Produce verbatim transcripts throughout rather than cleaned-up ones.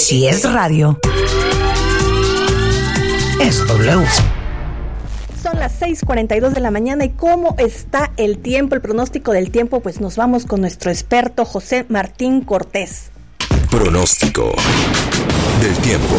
Si es radio, es W. Son las seis cuarenta y dos de la mañana y ¿cómo está el tiempo, el pronóstico del tiempo? Pues nos vamos con nuestro experto José Martín Cortés. Pronóstico del tiempo.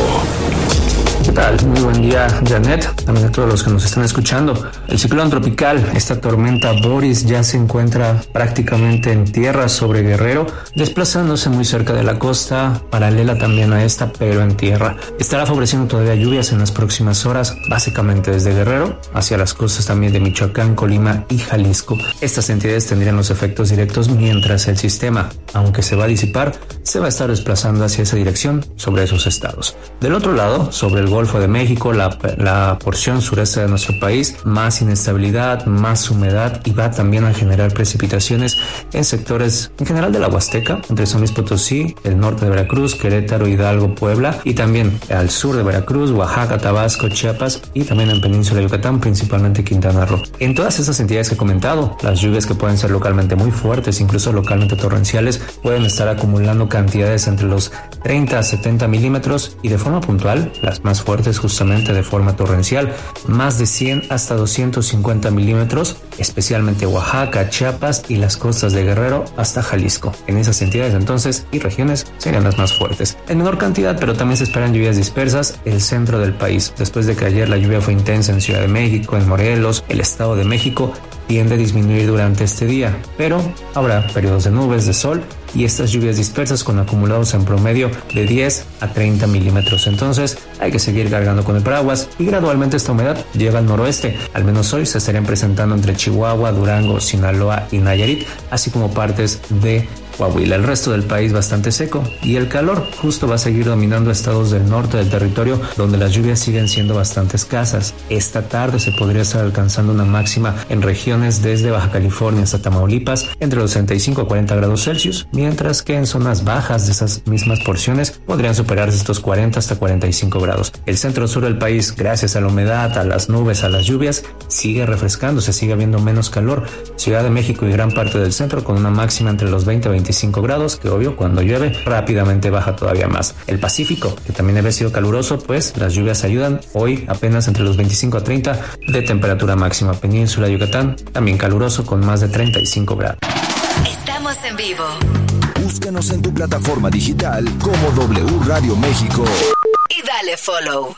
¿Qué tal? Muy buen día, Janet, también a todos los que nos están escuchando. El ciclón tropical, esta tormenta Boris, ya se encuentra prácticamente en tierra sobre Guerrero, desplazándose muy cerca de la costa, paralela también a esta, pero en tierra. Estará favoreciendo todavía lluvias en las próximas horas, básicamente desde Guerrero hacia las costas también de Michoacán, Colima y Jalisco. Estas entidades tendrían los efectos directos mientras el sistema, aunque se va a disipar, se va a estar desplazando hacia esa dirección sobre esos estados. Del otro lado, sobre el Golfo de México, la, la porción sureste de nuestro país, más inestabilidad, más humedad y va también a generar precipitaciones en sectores en general de la Huasteca, entre San Luis Potosí, el norte de Veracruz, Querétaro, Hidalgo, Puebla y también al sur de Veracruz, Oaxaca, Tabasco, Chiapas y también en Península de Yucatán, principalmente Quintana Roo. En todas esas entidades que he comentado, las lluvias que pueden ser localmente muy fuertes, incluso localmente torrenciales, pueden estar acumulando cantidades entre los treinta a setenta milímetros y de forma puntual, las más fuertes justamente de forma torrencial, más de cien hasta doscientos cincuenta milímetros, especialmente Oaxaca, Chiapas y las costas de Guerrero hasta Jalisco. En esas entidades entonces y regiones serían las más fuertes. En menor cantidad, pero también se esperan lluvias dispersas el centro del país. Después de que ayer la lluvia fue intensa en Ciudad de México, en Morelos, el Estado de México, tiende a disminuir durante este día, pero habrá periodos de nubes, de sol y estas lluvias dispersas con acumulados en promedio de diez a treinta milímetros. Entonces hay que seguir cargando con el paraguas y gradualmente esta humedad llega al noroeste. Al menos hoy se estarían presentando entre Chihuahua, Durango, Sinaloa y Nayarit, así como partes de Coahuila. El resto del país bastante seco y el calor justo va a seguir dominando estados del norte del territorio donde las lluvias siguen siendo bastante escasas. Esta tarde se podría estar alcanzando una máxima en regiones desde Baja California hasta Tamaulipas entre los treinta y cinco a cuarenta grados Celsius, mientras que en zonas bajas de esas mismas porciones podrían superarse estos cuarenta hasta cuarenta y cinco grados. El centro sur del país, gracias a la humedad, a las nubes, a las lluvias, sigue refrescándose, sigue habiendo menos calor. Ciudad de México y gran parte del centro con una máxima entre los veinte a veinticinco grados, que obvio cuando llueve rápidamente baja todavía más. El Pacífico, que también había sido caluroso, pues las lluvias ayudan. Hoy apenas entre los veinticinco a treinta de temperatura máxima. Península de Yucatán también caluroso con más de treinta y cinco grados. Estamos en vivo. Búscanos en tu plataforma digital como W Radio México Y dale follow.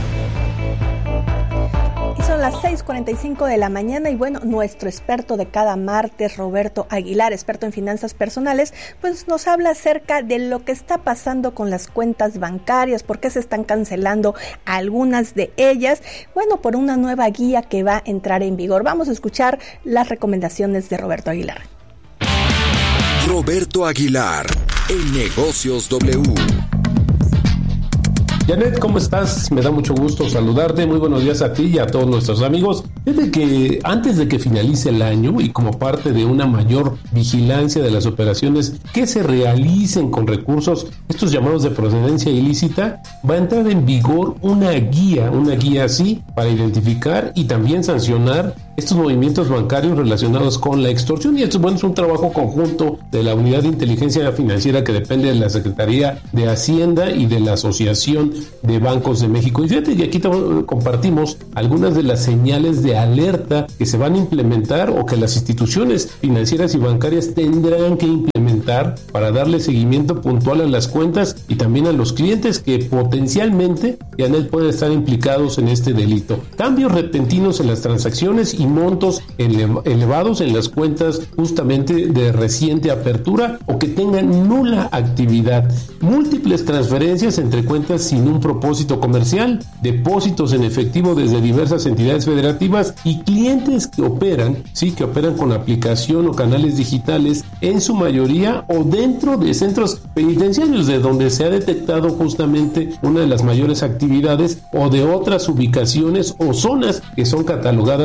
Son las seis cuarenta y cinco de la mañana y bueno, nuestro experto de cada martes, Roberto Aguilar, experto en finanzas personales, pues nos habla acerca de lo que está pasando con las cuentas bancarias, por qué se están cancelando algunas de ellas, bueno, por una nueva guía que va a entrar en vigor. Vamos a escuchar las recomendaciones de Roberto Aguilar. Roberto Aguilar, en Negocios W. Janet, ¿cómo estás? Me da mucho gusto saludarte. Muy buenos días a ti y a todos nuestros amigos. Desde que antes de que finalice el año y como parte de una mayor vigilancia de las operaciones que se realicen con recursos, estos llamados de procedencia ilícita, va a entrar en vigor una guía, una guía así para identificar y también sancionar estos movimientos bancarios relacionados con la extorsión. Y esto, bueno, es un trabajo conjunto de la Unidad de Inteligencia Financiera que depende de la Secretaría de Hacienda y de la Asociación de Bancos de México. Y fíjate que aquí compartimos algunas de las señales de alerta que se van a implementar o que las instituciones financieras y bancarias tendrán que implementar para darle seguimiento puntual a las cuentas y también a los clientes que potencialmente ya pueden estar implicados en este delito. Cambios repentinos en las transacciones y montos ele- elevados en las cuentas justamente de reciente apertura o que tengan nula actividad. Múltiples transferencias entre cuentas sin un propósito comercial, depósitos en efectivo desde diversas entidades federativas y clientes que operan, sí, que operan con aplicación o canales digitales en su mayoría o dentro de centros penitenciarios de donde se ha detectado justamente una de las mayores actividades o de otras ubicaciones o zonas que son catalogadas como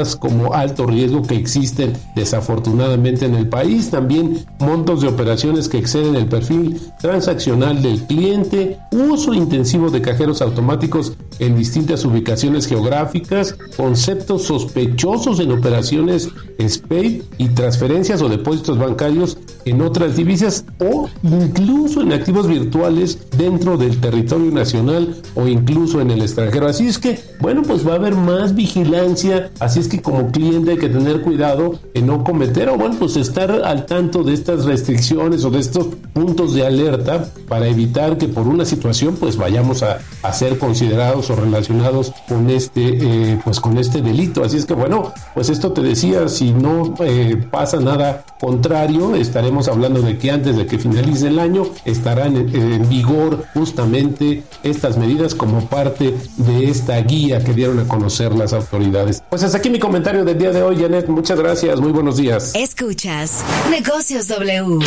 o alto riesgo que existen desafortunadamente en el país. También montos de operaciones que exceden el perfil transaccional del cliente, uso intensivo de cajeros automáticos en distintas ubicaciones geográficas, conceptos sospechosos en operaciones S P A Y y transferencias o depósitos bancarios en otras divisas o incluso en activos virtuales dentro del territorio nacional o incluso en el extranjero. Así es que, bueno, pues va a haber más vigilancia, así es que como cliente hay que tener cuidado en no cometer o bueno, pues estar al tanto de estas restricciones o de estos puntos de alerta para evitar que por una situación pues vayamos a, a ser considerados o relacionados con este eh, pues con este delito. Así es que bueno, pues esto te decía, si no eh, pasa nada contrario, estaremos hablando de que antes de que finalice el año estarán en, en vigor justamente estas medidas como parte de esta guía que dieron a conocer las autoridades. Pues hasta aquí mi comentario del día de hoy, Janet. Muchas gracias, muy buenos días. Escuchas Negocios W.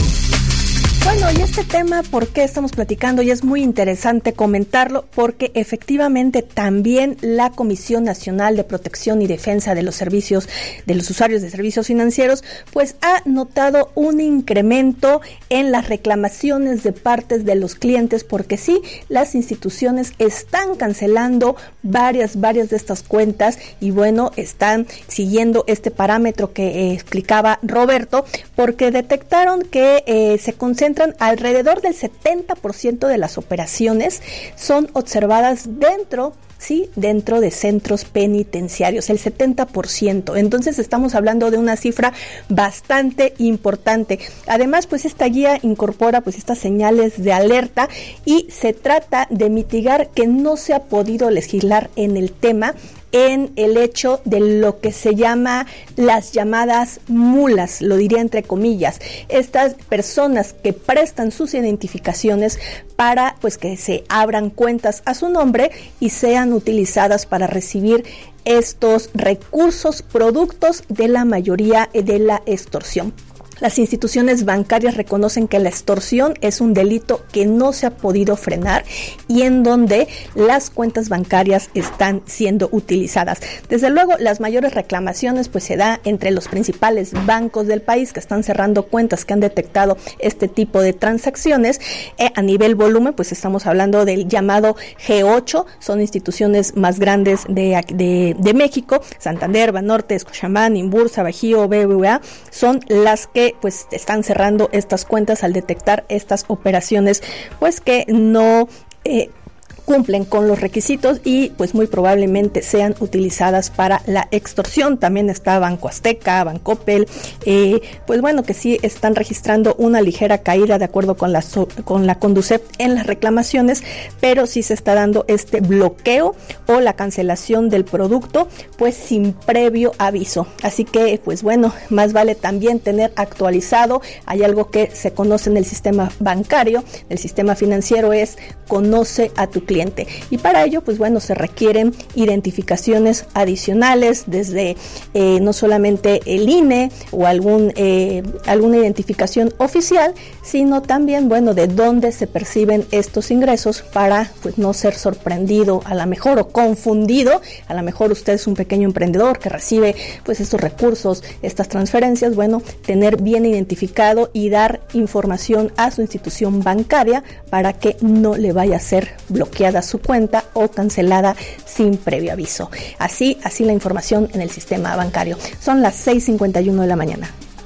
Bueno, y este tema, ¿por qué estamos platicando? Y es muy interesante comentarlo porque efectivamente también la Comisión Nacional de Protección y Defensa de los Servicios, de los usuarios de servicios financieros, pues ha notado un incremento en las reclamaciones de partes de los clientes porque sí, las instituciones están cancelando varias, varias de estas cuentas y bueno, están siguiendo este parámetro que eh, explicaba Roberto porque detectaron que eh, se concentran alrededor del setenta por ciento de las operaciones son observadas dentro sí, dentro de centros penitenciarios, el setenta por ciento. Entonces estamos hablando de una cifra bastante importante. Además, pues esta guía incorpora pues estas señales de alerta y se trata de mitigar que no se ha podido legislar en el tema en el hecho de lo que se llama las llamadas mulas, lo diría entre comillas, estas personas que prestan sus identificaciones para pues que se abran cuentas a su nombre y sean utilizadas para recibir estos recursos productos de la mayoría de la extorsión. Las instituciones bancarias reconocen que la extorsión es un delito que no se ha podido frenar y en donde las cuentas bancarias están siendo utilizadas. Desde luego, las mayores reclamaciones pues se da entre los principales bancos del país que están cerrando cuentas que han detectado este tipo de transacciones. Eh, a nivel volumen, pues estamos hablando del llamado G ocho, son instituciones más grandes de, de, de México, Santander, Banorte, Scotiabank, Inbursa, Bajío, B B V A, son las que pues están cerrando estas cuentas al detectar estas operaciones pues que no eh, cumplen con los requisitos y pues muy probablemente sean utilizadas para la extorsión. También está Banco Azteca, Bancoppel, eh, pues bueno, que sí están registrando una ligera caída de acuerdo con la, con la Conducef en las reclamaciones, pero sí se está dando este bloqueo o la cancelación del producto pues sin previo aviso. Así que pues bueno, más vale también tener actualizado, hay algo que se conoce en el sistema bancario, el sistema financiero es conoce a tu cliente. Y para ello, pues bueno, se requieren identificaciones adicionales desde eh, no solamente el I N E o algún eh, alguna identificación oficial, sino también, bueno, de dónde se perciben estos ingresos para pues no ser sorprendido a lo mejor o confundido. A lo mejor usted es un pequeño emprendedor que recibe pues estos recursos, estas transferencias, bueno, tener bien identificado y dar información a su institución bancaria para que no le vaya a ser bloqueada su cuenta o cancelada sin previo aviso. Así, así la información en el sistema bancario. Son las seis cincuenta y uno de la mañana.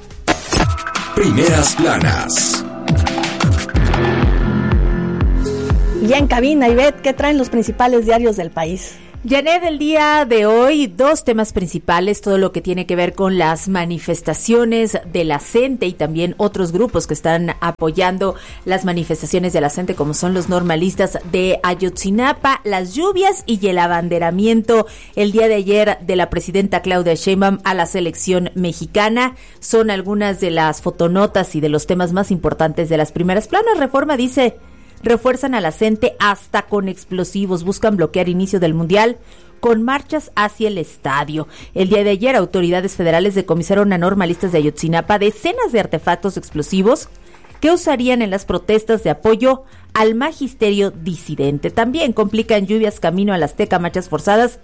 Primeras planas. Ya en cabina, Ivette, ¿qué traen los principales diarios del país? Janet, el día de hoy, dos temas principales, todo lo que tiene que ver con las manifestaciones de la CENTE y también otros grupos que están apoyando las manifestaciones de la CENTE, como son los normalistas de Ayotzinapa, las lluvias y el abanderamiento el día de ayer de la presidenta Claudia Sheinbaum a la selección mexicana. Son algunas de las fotonotas y de los temas más importantes de las primeras planas. Reforma dice: refuerzan a la CENTE hasta con explosivos, buscan bloquear inicio del Mundial con marchas hacia el estadio. El día de ayer, autoridades federales decomisaron a normalistas de Ayotzinapa decenas de artefactos explosivos que usarían en las protestas de apoyo al magisterio disidente. También complican lluvias camino a la Azteca, marchas forzadas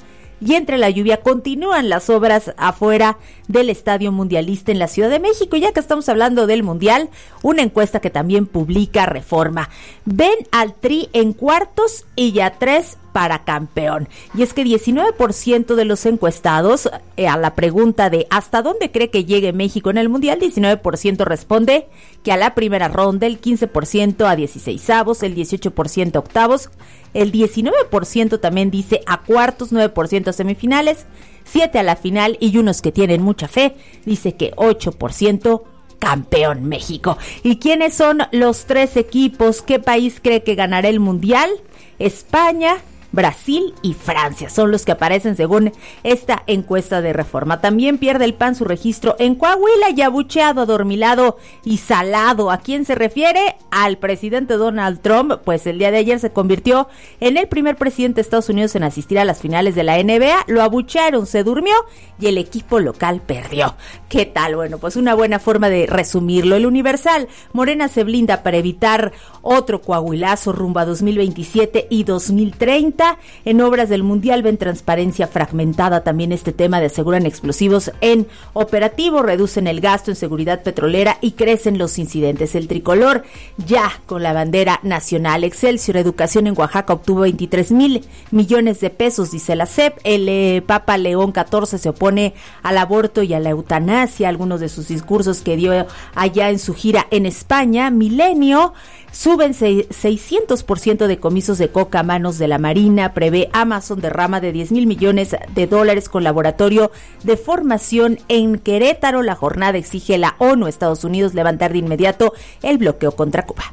y entre la lluvia continúan las obras afuera del Estadio Mundialista en la Ciudad de México. Ya que estamos hablando del Mundial, una encuesta que también publica Reforma. Ven al Tri en cuartos y ya tres para campeón. Y es que diecinueve por ciento de los encuestados eh, a la pregunta de ¿hasta dónde cree que llegue México en el Mundial? diecinueve por ciento responde que a la primera ronda, el quince por ciento a dieciseisavos, el dieciocho por ciento a octavos, el diecinueve por ciento también dice a cuartos, nueve por ciento a semifinales, siete a la final y unos que tienen mucha fe, dice que ocho por ciento campeón México. ¿Y quiénes son los tres equipos? ¿Qué país cree que ganará el Mundial? España, Brasil y Francia son los que aparecen según esta encuesta de Reforma. También pierde el P A N su registro en Coahuila y abucheado, adormilado y salado. ¿A quién se refiere? Al presidente Donald Trump, pues el día de ayer se convirtió en el primer presidente de Estados Unidos en asistir a las finales de la N B A. Lo abuchearon, se durmió y el equipo local perdió. ¿Qué tal? Bueno, pues una buena forma de resumirlo. El Universal, Morena se blinda para evitar otro coahuilazo rumbo a dos mil veintisiete y dos mil treinta. En obras del Mundial ven transparencia fragmentada. También este tema de aseguran explosivos en operativo, reducen el gasto en seguridad petrolera y crecen los incidentes. El tricolor ya con la bandera nacional. Excelsior, educación en Oaxaca obtuvo veintitrés mil millones de pesos, dice la C E P. El eh, Papa León catorce se opone al aborto y a la eutanasia. Algunos de sus discursos que dio allá en su gira en España. Milenio, suben seiscientos por ciento de comisos de coca a manos de la Marina. Prevé Amazon derrama de diez mil millones de dólares con laboratorio de formación en Querétaro. La jornada exige la ONU, Estados Unidos, levantar de inmediato el bloqueo contra Cuba.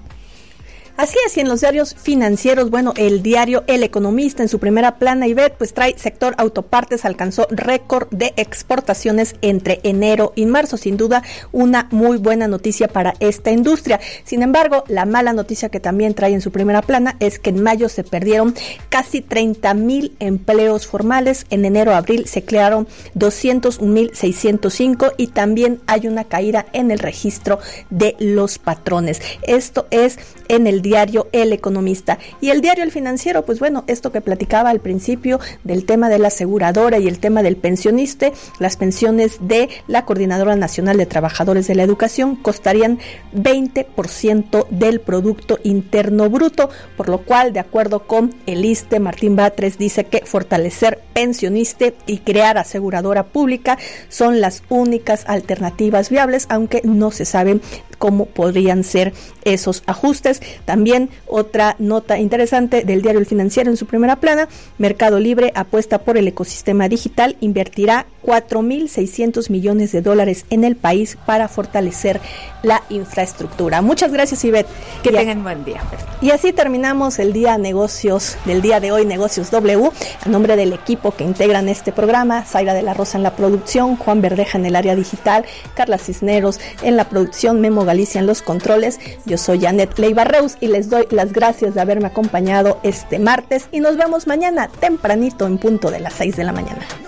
Así es, y en los diarios financieros, bueno, el diario El Economista en su primera plana, Ivette, pues trae sector autopartes, alcanzó récord de exportaciones entre enero y marzo. Sin duda, una muy buena noticia para esta industria. Sin embargo, la mala noticia que también trae en su primera plana es que en mayo se perdieron casi treinta mil empleos formales. En enero a abril se crearon doscientos un mil seiscientos cinco y también hay una caída en el registro de los patrones. Esto es en el diario El Economista. Y el diario El Financiero, pues bueno, esto que platicaba al principio del tema de la aseguradora y el tema del pensionista, las pensiones de la Coordinadora Nacional de Trabajadores de la Educación costarían veinte por ciento del Producto Interno Bruto, por lo cual, de acuerdo con el ISSSTE, Martín Batres dice que fortalecer pensionista y crear aseguradora pública son las únicas alternativas viables, aunque no se sabe cómo podrían ser esos ajustes. También otra nota interesante del diario El Financiero en su primera plana: Mercado Libre apuesta por el ecosistema digital, invertirá cuatro mil seiscientos millones de dólares en el país para fortalecer la infraestructura. Muchas gracias, Ivette. Que y tengan buen día. Y así terminamos el día negocios del día de hoy, Negocios W. A nombre del equipo que integran este programa, Zaira de la Rosa en la producción, Juan Verdeja en el área digital, Carla Cisneros en la producción, Memo Galicia en los controles. Yo soy Janet Leiva Reus y les doy las gracias de haberme acompañado este martes y nos vemos mañana tempranito en punto de las seis de la mañana.